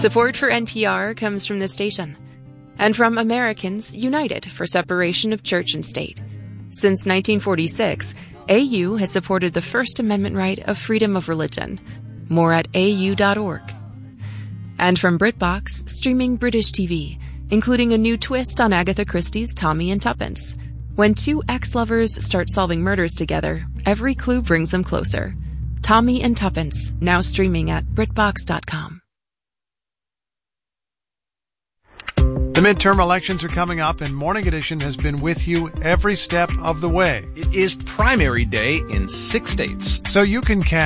Support for NPR comes from this station and from Americans United for Separation of Church and State. Since 1946, AU has supported the First Amendment right of freedom of religion. More at au.org. And from BritBox, streaming British TV, including a new twist on Agatha Christie's Tommy and Tuppence. When two ex-lovers start solving murders together, every clue brings them closer. Tommy and Tuppence, now streaming at BritBox.com. The midterm elections are coming up, and Morning Edition has been with you every step of the way. It is primary day in 6 states. So you can